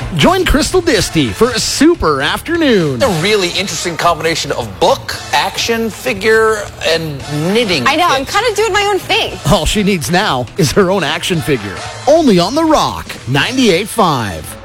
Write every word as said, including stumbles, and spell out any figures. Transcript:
Join Crystal Disty for a super afternoon. A really interesting combination of book, action figure, and knitting. I know, kit. I'm kind of doing my own thing. All she needs now is her own action figure. Only on The Rock, ninety-eight point five.